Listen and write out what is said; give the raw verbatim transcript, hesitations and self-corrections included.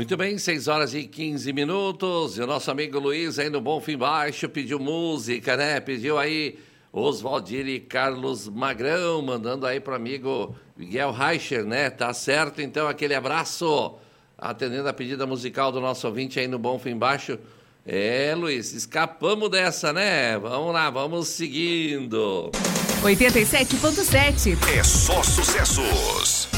Muito bem, seis horas e quinze minutos. E o nosso amigo Luiz aí no Bom Fim Baixo pediu música, né? Pediu aí Oswaldir e Carlos Magrão, mandando aí pro amigo Miguel Reicher, né? Tá certo, então aquele abraço. Atendendo a pedida musical do nosso ouvinte aí no Bom Fim Baixo. É, Luiz, escapamos dessa, né? Vamos lá, vamos seguindo. oitenta e sete ponto sete. É só sucessos.